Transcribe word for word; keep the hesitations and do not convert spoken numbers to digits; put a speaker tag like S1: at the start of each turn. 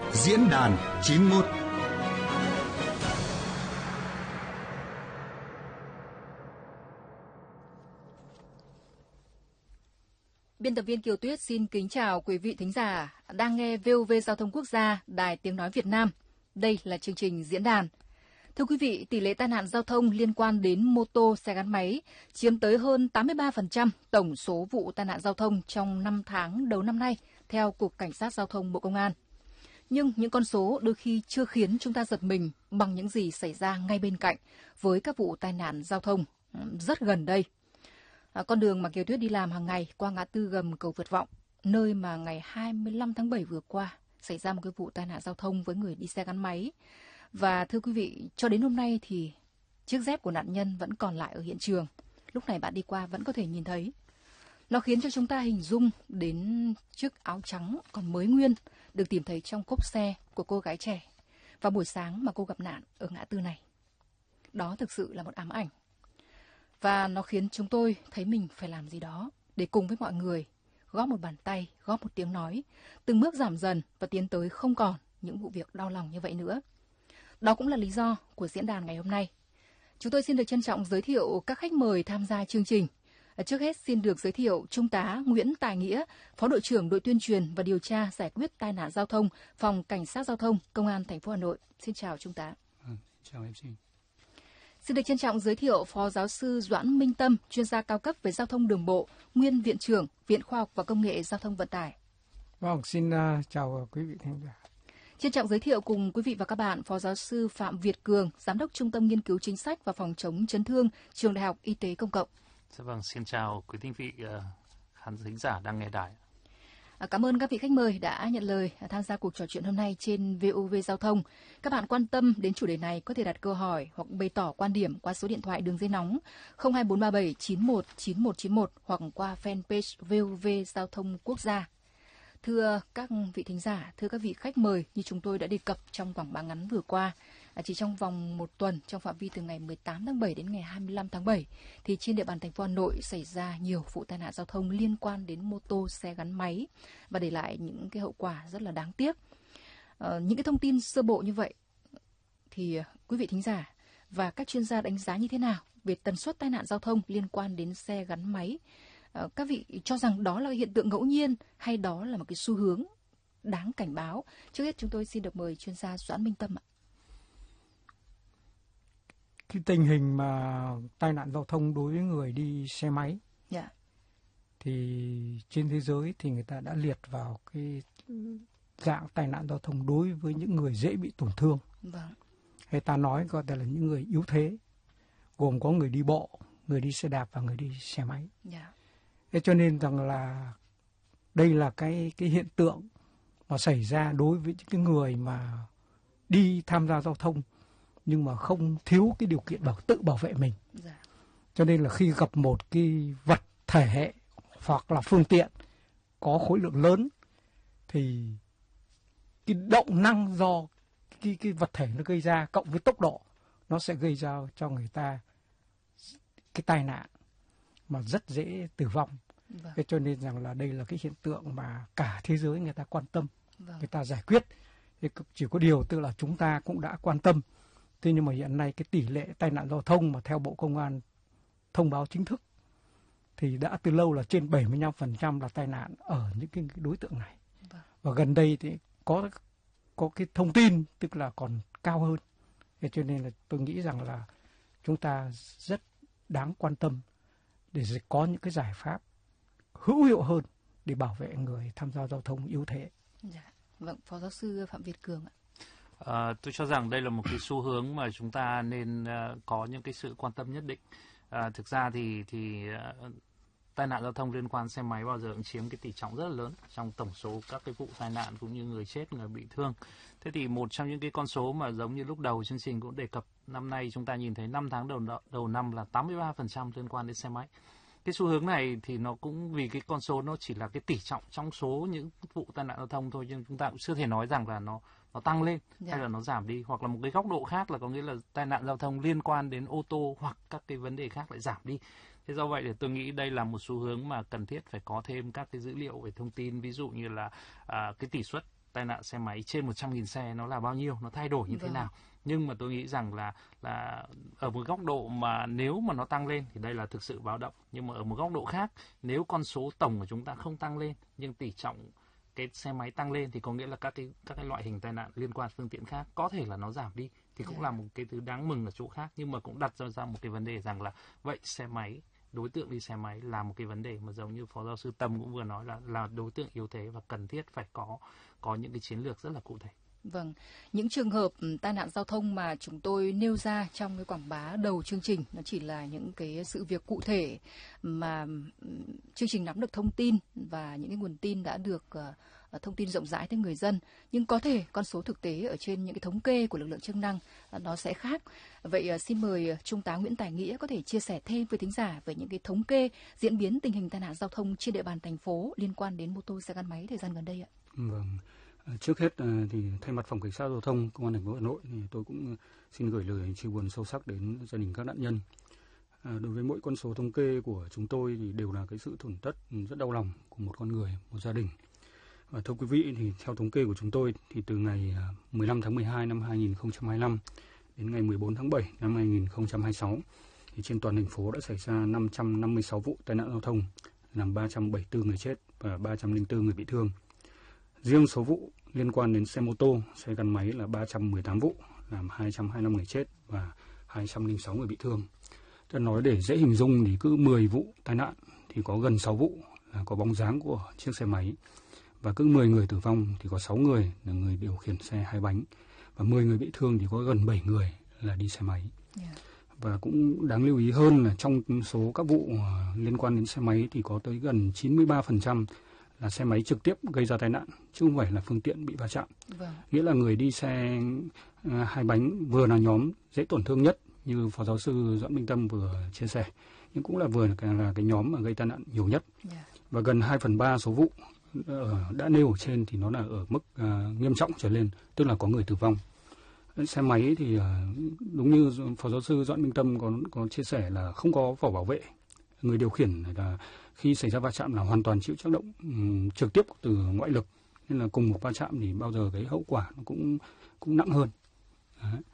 S1: Diễn đàn chín mốt.
S2: Biên tập viên Kiều Tuyết xin kính chào quý vị thính giả đang nghe vê o vê Giao thông Quốc gia, Đài Tiếng Nói Việt Nam. Đây là chương trình Diễn đàn. Thưa quý vị, tỷ lệ tai nạn giao thông liên quan đến mô tô, xe gắn máy chiếm tới hơn tám mươi ba phần trăm tổng số vụ tai nạn giao thông trong năm tháng đầu năm nay, theo Cục Cảnh sát Giao thông Bộ Công an. Nhưng những con số đôi khi chưa khiến chúng ta giật mình bằng những gì xảy ra ngay bên cạnh với các vụ tai nạn giao thông rất gần đây. À, con đường mà Kiều Tuyết đi làm hàng ngày qua ngã tư gầm cầu Vượt Vọng, nơi mà ngày hai mươi lăm tháng bảy vừa qua xảy ra một cái vụ tai nạn giao thông với người đi xe gắn máy. Và thưa quý vị, cho đến hôm nay thì chiếc dép của nạn nhân vẫn còn lại ở hiện trường. Lúc này bạn đi qua vẫn có thể nhìn thấy. Nó khiến cho chúng ta hình dung đến chiếc áo trắng còn mới nguyên được tìm thấy trong cốp xe của cô gái trẻ vào buổi sáng mà cô gặp nạn ở ngã tư này. Đó thực sự là một ám ảnh. Và nó khiến chúng tôi thấy mình phải làm gì đó để cùng với mọi người góp một bàn tay, góp một tiếng nói, từng bước giảm dần và tiến tới không còn những vụ việc đau lòng như vậy nữa. Đó cũng là lý do của diễn đàn ngày hôm nay. Chúng tôi xin được trân trọng giới thiệu các khách mời tham gia chương trình. Trước hết xin được giới thiệu Trung tá Nguyễn Tài Nghĩa, Phó đội trưởng đội tuyên truyền và điều tra giải quyết tai nạn giao thông, Phòng Cảnh sát Giao thông, Công an thành phố Hà Nội. Xin chào Trung tá.
S3: Ừ, chào em xin.
S2: Xin được trân trọng giới thiệu Phó giáo sư Doãn Minh Tâm, chuyên gia cao cấp về giao thông đường bộ, nguyên Viện trưởng Viện Khoa học và Công nghệ Giao thông Vận tải.
S3: Vâng, xin uh, chào quý vị khán giả.
S2: Trân trọng giới thiệu cùng quý vị và các bạn Phó giáo sư Phạm Việt Cường, Giám đốc Trung tâm Nghiên cứu Chính sách và Phòng chống chấn thương, Trường Đại học Y tế Công cộng.
S4: Dạ vâng, xin chào quý thính vị uh, khán thính giả đang nghe đài.
S2: À, cảm ơn các vị khách mời đã nhận lời tham gia cuộc trò chuyện hôm nay trên vê o vê Giao thông. Các bạn quan tâm đến chủ đề này có thể đặt câu hỏi hoặc bày tỏ quan điểm qua số điện thoại đường dây nóng không hai bốn ba bảy chín một chín một chín một hoặc qua fanpage vê o vê Giao thông Quốc gia. Thưa các vị thính giả, thưa các vị khách mời, như chúng tôi đã đề cập trong quảng bá ngắn vừa qua, chỉ trong vòng một tuần, trong phạm vi từ ngày mười tám tháng bảy đến ngày hai mươi lăm tháng bảy, thì trên địa bàn thành phố Hà Nội xảy ra nhiều vụ tai nạn giao thông liên quan đến mô tô, xe gắn máy và để lại những cái hậu quả rất là đáng tiếc. À, những cái thông tin sơ bộ như vậy, thì quý vị thính giả và các chuyên gia đánh giá như thế nào về tần suất tai nạn giao thông liên quan đến xe gắn máy? À, các vị cho rằng đó là hiện tượng ngẫu nhiên hay đó là một cái xu hướng đáng cảnh báo? Trước hết chúng tôi xin được mời chuyên gia Doãn Minh Tâm ạ.
S3: Cái tình hình mà tai nạn giao thông đối với người đi xe máy,
S2: yeah.
S3: thì trên thế giới thì người ta đã liệt vào cái dạng tai nạn giao thông đối với những người dễ bị tổn thương.
S2: Vâng.
S3: Hay ta nói gọi là những người yếu thế, gồm có người đi bộ, người đi xe đạp và người đi xe máy.
S2: Yeah.
S3: Thế cho nên rằng là đây là cái cái hiện tượng mà xảy ra đối với những cái người mà đi tham gia giao thông nhưng mà không thiếu cái điều kiện bảo tự bảo vệ mình.
S2: Dạ.
S3: Cho nên là khi gặp một cái vật thể hệ hoặc là phương tiện có khối lượng lớn thì cái động năng do cái, cái vật thể nó gây ra cộng với tốc độ nó sẽ gây ra cho người ta cái tai nạn mà rất dễ tử vong.
S2: Vâng.
S3: Thế cho nên rằng là đây là cái hiện tượng mà cả thế giới người ta quan tâm,
S2: vâng.
S3: người ta giải quyết. Thì chỉ có điều tức là chúng ta cũng đã quan tâm. Thế nhưng mà hiện nay cái tỷ lệ tai nạn giao thông mà theo Bộ Công an thông báo chính thức thì đã từ lâu là trên bảy mươi lăm phần trăm là tai nạn ở những cái đối tượng này.
S2: Vâng.
S3: Và gần đây thì có có cái thông tin tức là còn cao hơn. Thế cho nên là tôi nghĩ rằng là chúng ta rất đáng quan tâm để có những cái giải pháp hữu hiệu hơn để bảo vệ người tham gia giao thông yếu thế.
S2: Dạ. Vâng, Phó giáo sư Phạm Việt Cường ạ.
S4: À, tôi cho rằng đây là một cái xu hướng mà chúng ta nên uh, có những cái sự quan tâm nhất định. À, thực ra thì thì uh, tai nạn giao thông liên quan xe máy bao giờ cũng chiếm cái tỷ trọng rất là lớn trong tổng số các cái vụ tai nạn cũng như người chết, người bị thương. Thế thì một trong những cái con số mà giống như lúc đầu chương trình cũng đề cập, năm nay chúng ta nhìn thấy năm tháng đầu đầu năm là tám mươi ba phần trăm liên quan đến xe máy. Cái xu hướng này thì nó cũng vì cái con số nó chỉ là cái tỷ trọng trong số những vụ tai nạn giao thông thôi, nhưng chúng ta cũng chưa thể nói rằng là nó nó tăng lên
S2: yeah.
S4: hay là nó giảm đi, hoặc là một cái góc độ khác là có nghĩa là tai nạn giao thông liên quan đến ô tô hoặc các cái vấn đề khác lại giảm đi. Thế do vậy thì tôi nghĩ đây là một xu hướng mà cần thiết phải có thêm các cái dữ liệu về thông tin, ví dụ như là à, cái tỷ suất tai nạn xe máy trên một trăm nghìn xe nó là bao nhiêu, nó thay đổi như
S2: Vâng.
S4: thế nào. Nhưng mà tôi nghĩ rằng là là ở một góc độ mà nếu mà nó tăng lên thì đây là thực sự báo động. Nhưng mà ở một góc độ khác, nếu con số tổng của chúng ta không tăng lên nhưng tỷ trọng cái xe máy tăng lên thì có nghĩa là các cái các cái loại hình tai nạn liên quan phương tiện khác có thể là nó giảm đi, thì cũng là một cái thứ đáng mừng ở chỗ khác. Nhưng mà cũng đặt ra ra một cái vấn đề rằng là vậy xe máy, đối tượng đi xe máy là một cái vấn đề mà giống như Phó Giáo sư Tâm cũng vừa nói là là đối tượng yếu thế và cần thiết phải có có những cái chiến lược rất là cụ thể.
S2: Vâng, những trường hợp tai nạn giao thông mà chúng tôi nêu ra trong cái quảng bá đầu chương trình nó chỉ là những cái sự việc cụ thể mà chương trình nắm được thông tin và những cái nguồn tin đã được uh, thông tin rộng rãi tới người dân. Nhưng có thể con số thực tế ở trên những cái thống kê của lực lượng chức năng uh, nó sẽ khác. Vậy uh, xin mời Trung tá Nguyễn Tài Nghĩa có thể chia sẻ thêm với thính giả về những cái thống kê diễn biến tình hình tai nạn giao thông trên địa bàn thành phố liên quan đến mô tô xe gắn máy thời gian gần đây ạ.
S1: Vâng. Trước hết thì thay mặt Phòng Cảnh sát Giao thông Công an thành phố Hà Nội thì tôi cũng xin gửi lời chia buồn sâu sắc đến gia đình các nạn nhân. À, đối với mỗi con số thống kê của chúng tôi thì đều là cái sự tổn thất rất đau lòng của một con người, một gia đình. Và thưa quý vị, thì theo thống kê của chúng tôi thì từ ngày mười lăm tháng mười hai năm hai nghìn không trăm hai mươi lăm đến ngày mười bốn tháng bảy năm hai nghìn không trăm hai mươi sáu thì trên toàn thành phố đã xảy ra năm trăm năm mươi sáu vụ tai nạn giao thông, làm ba trăm bảy mươi tư người chết và ba trăm lẻ bốn người bị thương. Riêng số vụ liên quan đến xe mô tô, xe gắn máy là ba trăm mười tám vụ, làm hai trăm hai mươi lăm người chết và hai trăm lẻ sáu người bị thương. Tôi nói để dễ hình dung thì cứ mười vụ tai nạn thì có gần sáu vụ là có bóng dáng của chiếc xe máy. Và cứ mười người tử vong thì có sáu người là người điều khiển xe hai bánh. Và mười người bị thương thì có gần bảy người là đi xe máy. Yeah. Và cũng đáng lưu ý hơn là trong số các vụ liên quan đến xe máy thì có tới gần chín mươi ba phần trăm là xe máy trực tiếp gây ra tai nạn, chứ không phải là phương tiện bị va chạm. Vâng. Nghĩa là người đi xe uh, hai bánh vừa là nhóm dễ tổn thương nhất như Phó Giáo sư Doãn Minh Tâm vừa chia sẻ, nhưng cũng là vừa là cái, là cái nhóm mà gây tai nạn nhiều nhất. Yeah. Và gần hai phần ba số vụ uh, đã nêu ở trên thì nó là ở mức uh, nghiêm trọng trở lên, tức là có người tử vong. Xe máy thì uh, đúng như Phó Giáo sư Doãn Minh Tâm có, có chia sẻ là không có vỏ bảo vệ. Người điều khiển là khi xảy ra va chạm là hoàn toàn chịu tác động um, trực tiếp từ ngoại lực, nên là cùng một va chạm thì bao giờ cái hậu quả nó cũng cũng nặng hơn. Đấy.